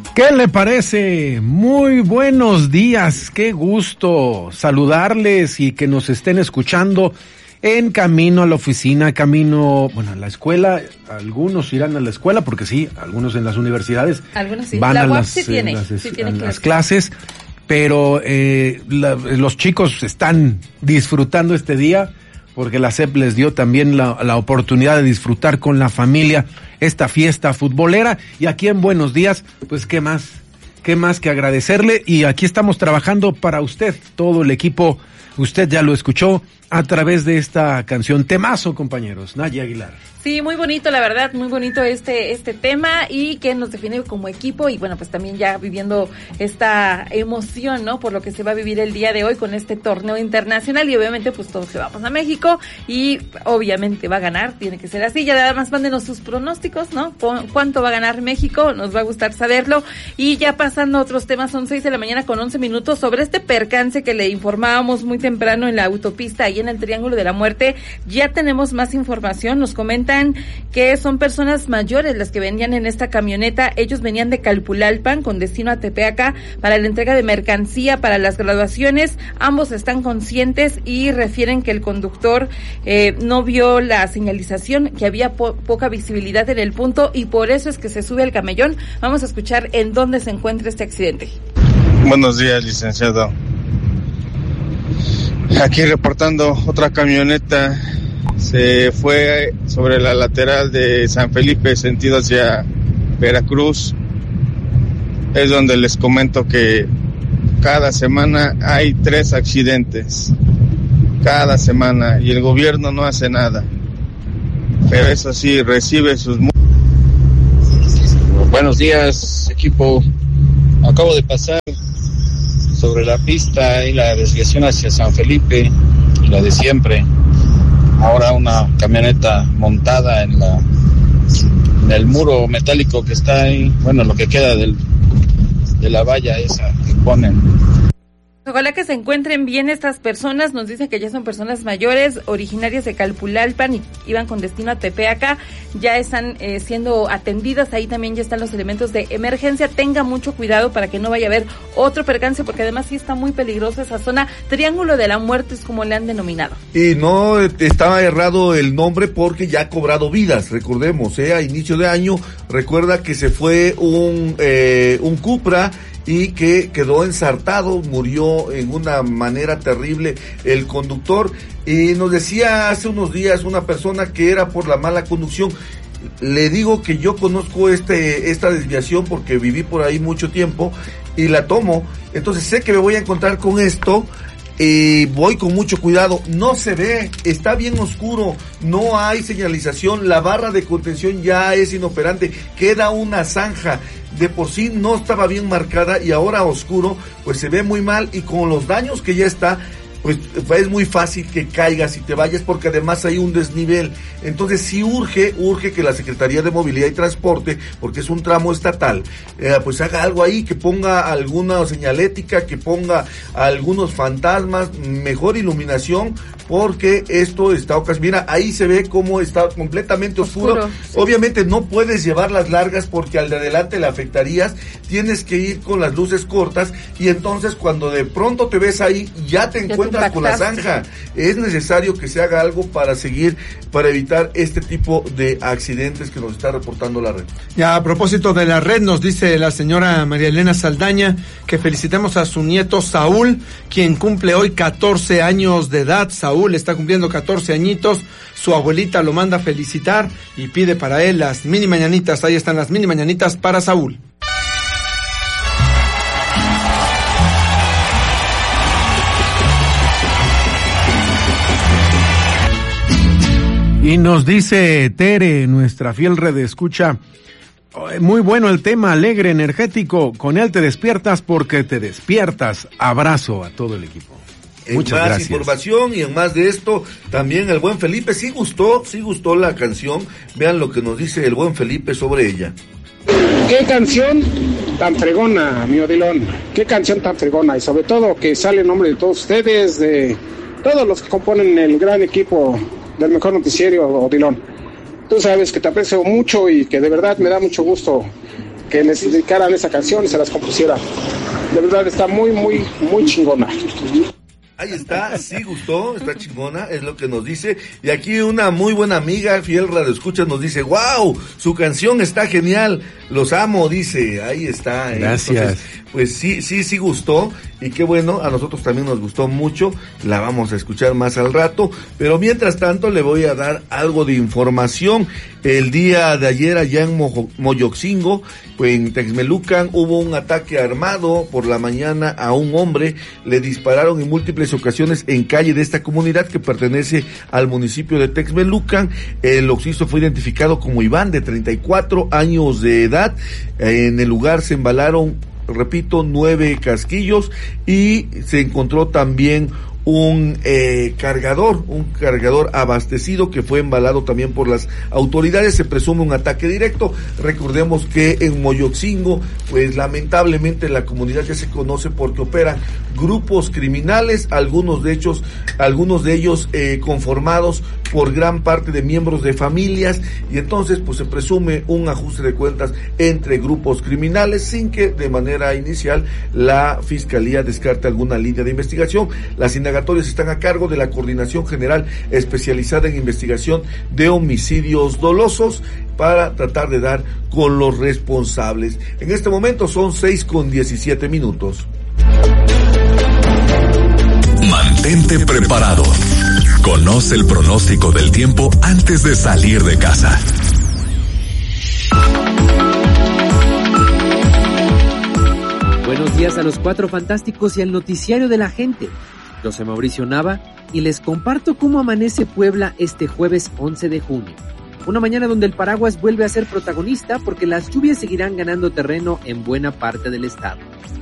¿Qué le parece? Muy buenos días, qué gusto saludarles y que nos estén escuchando en camino a la oficina, camino, bueno, a la escuela. Algunos irán a la escuela porque sí, algunos en las universidades algunos sí. Van la a UAP las, sí tiene, las clases, pero los chicos están disfrutando este día porque la SEP les dio también la oportunidad de disfrutar con la familia esta fiesta futbolera. Y aquí en Buenos Días, pues qué más que agradecerle, y aquí estamos trabajando para usted, todo el equipo. Usted ya lo escuchó a través de esta canción, temazo, compañeros. Naya Aguilar. Sí, muy bonito, la verdad, muy bonito este tema, y que nos define como equipo, y bueno, pues también ya viviendo esta emoción, ¿no? Por lo que se va a vivir el día de hoy con este torneo internacional, y obviamente pues todos que vamos a México, y obviamente va a ganar, tiene que ser así. Ya nada más mándenos sus pronósticos, ¿no? ¿Cuánto va a ganar México? Nos va a gustar saberlo. Y ya pasando a otros temas, son 6 de la mañana con 11 minutos, sobre este percance que le informábamos muy temprano en la autopista, ahí en el Triángulo de la Muerte. Ya tenemos más información, nos comentan que son personas mayores las que venían en esta camioneta. Ellos venían de Calpulalpan con destino a Tepeaca para la entrega de mercancía para las graduaciones. Ambos están conscientes y refieren que el conductor no vio la señalización, que había poca visibilidad en el punto, y por eso es que se sube al camellón. Vamos a escuchar en dónde se encuentra este accidente. Buenos días, licenciado. Aquí reportando otra camioneta. Se fue sobre la lateral de San Felipe, sentido hacia Veracruz. Es donde les comento que cada semana hay 3 accidentes. Cada semana. Y el gobierno no hace nada. Pero eso sí, recibe sus... Buenos días, equipo. Acabo de pasar sobre la pista y la desviación hacia San Felipe, la de siempre. Ahora una camioneta montada en el muro metálico que está ahí, bueno, lo que queda de la valla esa que ponen. Ojalá que se encuentren bien estas personas. Nos dicen que ya son personas mayores, originarias de Calpulalpan, y iban con destino a Tepeaca. Ya están siendo atendidas. Ahí también ya están los elementos de emergencia. Tenga mucho cuidado para que no vaya a haber otro percance, porque además sí está muy peligrosa esa zona. Triángulo de la Muerte es como le han denominado. Y no estaba errado el nombre, porque ya ha cobrado vidas. Recordemos, a inicio de año, recuerda que se fue un Cupra y que quedó ensartado, murió en una manera terrible el conductor. Y nos decía hace unos días una persona que era por la mala conducción. Le digo que yo conozco esta desviación porque viví por ahí mucho tiempo y la tomo, entonces sé que me voy a encontrar con esto. Voy con mucho cuidado, no se ve, está bien oscuro, no hay señalización, la barra de contención ya es inoperante, queda una zanja, de por sí no estaba bien marcada y ahora oscuro, pues se ve muy mal, y con los daños que ya está, pues es muy fácil que caigas y te vayas, porque además hay un desnivel. Entonces sí urge que la Secretaría de Movilidad y Transporte, porque es un tramo estatal, pues haga algo ahí, que ponga alguna señalética, que ponga algunos fantasmas, mejor iluminación, porque esto está mira, ahí se ve cómo está completamente oscuro. Sí. Obviamente no puedes llevar las largas porque al de adelante le afectarías, tienes que ir con las luces cortas, y entonces cuando de pronto te ves ahí, ya te encuentras con la zanja. Es necesario que se haga algo para evitar este tipo de accidentes que nos está reportando la red. Ya, a propósito de la red, nos dice la señora María Elena Saldaña que felicitemos a su nieto Saúl, quien cumple hoy 14 años de edad. Saúl está cumpliendo 14 añitos, su abuelita lo manda a felicitar y pide para él las mini mañanitas. Ahí están las mini mañanitas para Saúl. Y nos dice Tere, nuestra fiel redescucha, muy bueno el tema, alegre, energético, con él te despiertas porque te despiertas. Abrazo a todo el equipo. Muchas más gracias. Información y en más de esto, también el buen Felipe, sí gustó la canción. Vean lo que nos dice el buen Felipe sobre ella. Qué canción tan fregona, mi Odilon, qué canción tan fregona, y sobre todo que sale en nombre de todos ustedes, de todos los que componen el gran equipo del mejor noticiero, Odilon. Tú sabes que te aprecio mucho y que de verdad me da mucho gusto que les dedicaran esa canción y se las compusieran. De verdad está muy, muy, muy chingona. Ahí está, sí gustó, está chingona, es lo que nos dice. Y aquí una muy buena amiga, fiel radioescucha, nos dice, wow, su canción está genial, los amo, dice, ahí está. Gracias. Entonces, pues sí gustó, y qué bueno, a nosotros también nos gustó mucho, la vamos a escuchar más al rato, pero mientras tanto le voy a dar algo de información. El día de ayer allá en Moyoxingo, pues en Texmelucan, hubo un ataque armado por la mañana a un hombre, le dispararon en múltiples ocasiones en calle de esta comunidad que pertenece al municipio de Texmelucan. El occiso fue identificado como Iván, de 34 años de edad. En el lugar se embalaron, repito, 9 casquillos y se encontró también un cargador abastecido que fue embalado también por las autoridades. Se presume un ataque directo. Recordemos que en Moyoxingo, pues lamentablemente la comunidad ya se conoce porque operan grupos criminales, algunos de ellos conformados por gran parte de miembros de familias, y entonces pues se presume un ajuste de cuentas entre grupos criminales sin que de manera inicial la fiscalía descarte alguna línea de investigación. Las indagatorias están a cargo de la Coordinación General Especializada en Investigación de Homicidios Dolosos para tratar de dar con los responsables. En este momento son 6:17. Mantente preparado. Conoce el pronóstico del tiempo antes de salir de casa. Buenos días a los 4 fantásticos y al noticiario de la gente. Yo soy Mauricio Nava y les comparto cómo amanece Puebla este jueves 11 de junio. Una mañana donde el paraguas vuelve a ser protagonista porque las lluvias seguirán ganando terreno en buena parte del estado.